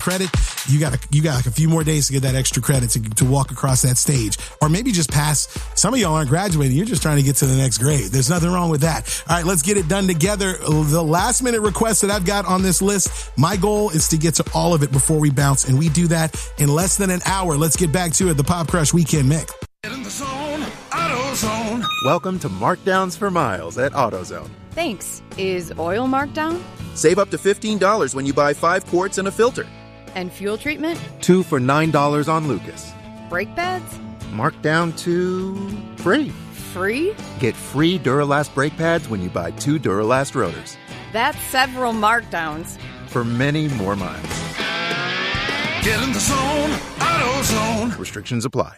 credit, you got like a few more days to get that extra credit to walk across that stage, or maybe just pass. Some of y'all aren't graduating. You're just trying to get to the next grade. There's nothing wrong with that. All right, let's get it done together. The last minute request that I've got on this list, my goal is to get to all of it before we bounce, and we do that in less than an hour. Let's get back to it. The Pop Crush Weekend Mix. Get in the zone, AutoZone. Welcome to Markdowns for Miles at AutoZone. Thanks. Is oil marked down? Save up to $15 when you buy 5 quarts and a filter. And fuel treatment? 2 for $9 on Lucas. Brake pads? Marked down to free. Free? Get free Duralast brake pads when you buy 2 Duralast rotors. That's several markdowns. For many more miles. Get in the zone, AutoZone. Restrictions apply.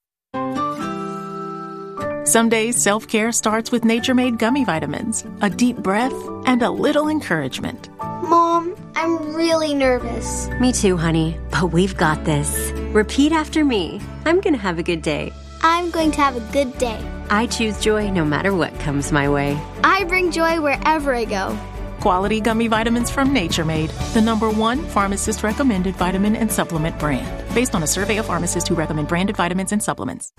Some days, self-care starts with Nature-Made gummy vitamins, a deep breath, and a little encouragement. Mom, I'm really nervous. Me too, honey, but we've got this. Repeat after me. I'm going to have a good day. I'm going to have a good day. I choose joy no matter what comes my way. I bring joy wherever I go. Quality gummy vitamins from Nature-Made, the #1 pharmacist-recommended vitamin and supplement brand, based on a survey of pharmacists who recommend branded vitamins and supplements.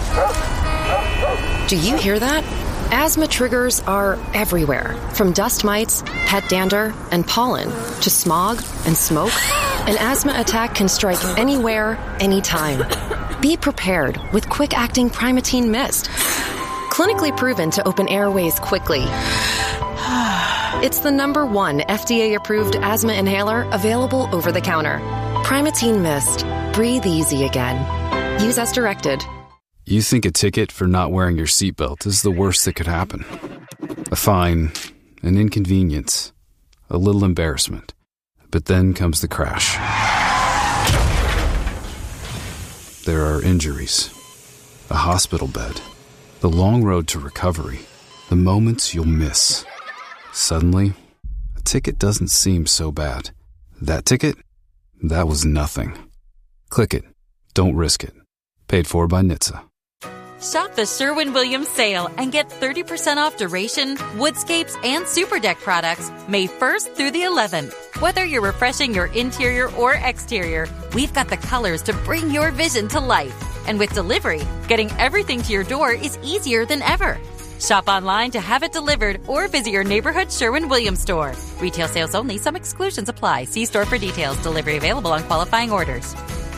Do you hear that? Asthma triggers are everywhere, from dust mites, pet dander, and pollen, to smog and smoke. An asthma attack can strike anywhere, anytime. Be prepared with quick-acting Primatene Mist. Clinically proven to open airways quickly. It's the #1 FDA-approved asthma inhaler available over the counter. Primatene Mist. Breathe easy again. Use as directed. You think a ticket for not wearing your seatbelt is the worst that could happen. A fine, an inconvenience, a little embarrassment. But then comes the crash. There are injuries, a hospital bed, the long road to recovery, the moments you'll miss. Suddenly, a ticket doesn't seem so bad. That ticket? That was nothing. Click it. Don't risk it. Paid for by NHTSA. Shop the Sherwin-Williams sale and get 30% off Duration, Woodscapes, and Superdeck products May 1st through the 11th. Whether you're refreshing your interior or exterior, we've got the colors to bring your vision to life. And with delivery, getting everything to your door is easier than ever. Shop online to have it delivered or visit your neighborhood Sherwin-Williams store. Retail sales only. Some exclusions apply. See store for details. Delivery available on qualifying orders.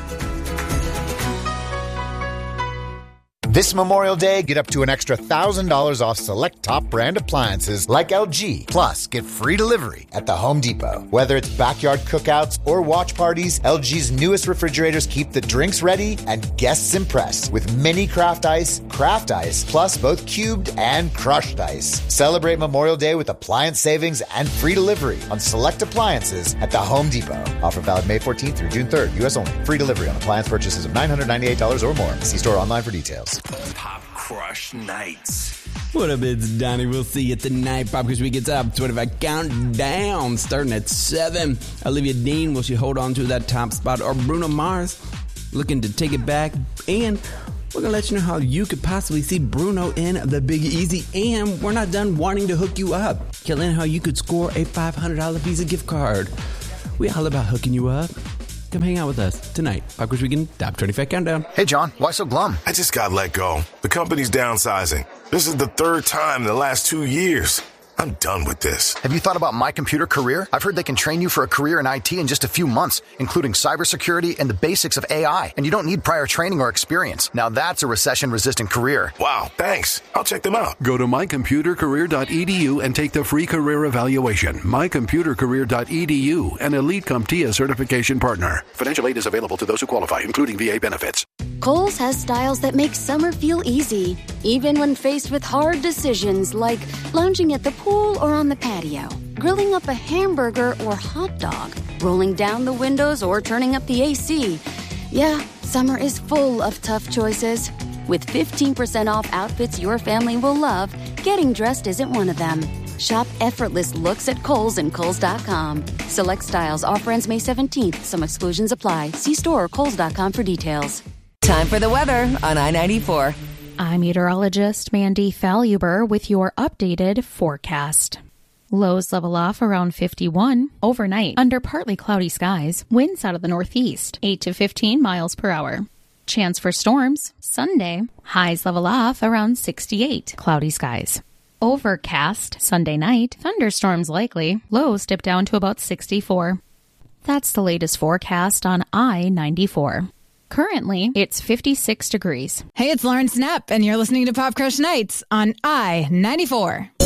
This Memorial Day, get up to an extra $1,000 off select top brand appliances like LG. Plus, get free delivery at the Home Depot. Whether it's backyard cookouts or watch parties, LG's newest refrigerators keep the drinks ready and guests impressed with mini craft ice, plus both cubed and crushed ice. Celebrate Memorial Day with appliance savings and free delivery on select appliances at the Home Depot. Offer valid May 14th through June 3rd, U.S. only. Free delivery on appliance purchases of $998 or more. See store online for details. Pop Crush Nights. What up, it's Donnie. We'll see you tonight. Pop Crush Week gets up. 25 countdown starting at 7. Olivia Dean, will she hold on to that top spot? Or Bruno Mars looking to take it back? And we're going to let you know how you could possibly see Bruno in the Big Easy. And we're not done wanting to hook you up. Killing how you could score a $500 Visa gift card. We all about hooking you up. Come hang out with us tonight. Pop Quiz Weekend, Top 25 Countdown. Hey, John, why so glum? I just got let go. The company's downsizing. This is the 3rd time in the last 2 years. I'm done with this. Have you thought about My Computer Career? I've heard they can train you for a career in IT in just a few months, including cybersecurity and the basics of AI. And you don't need prior training or experience. Now that's a recession-resistant career. Wow, thanks. I'll check them out. Go to mycomputercareer.edu and take the free career evaluation. mycomputercareer.edu, an Elite CompTIA certification partner. Financial aid is available to those who qualify, including VA benefits. Kohl's has styles that make summer feel easy, even when faced with hard decisions like lounging at the pool or on the patio, grilling up a hamburger or hot dog, rolling down the windows or turning up the AC. Yeah, summer is full of tough choices. With 15% off outfits your family will love, getting dressed isn't one of them. Shop effortless looks at Kohl's and Kohl's.com. Select styles. Offer ends May 17th. Some exclusions apply. See store or Kohl's.com for details. Time for the weather on I-94. I'm meteorologist Mandy Faluber with your updated forecast. Lows level off around 51. Overnight, under partly cloudy skies. Winds out of the northeast, 8 to 15 miles per hour. Chance for storms. Sunday, highs level off around 68. Cloudy skies. Overcast. Sunday night, thunderstorms likely. Lows dip down to about 64. That's the latest forecast on I-94. Currently, it's 56 degrees. Hey, it's Lauren Snapp, and you're listening to Pop Crush Nights on I-94.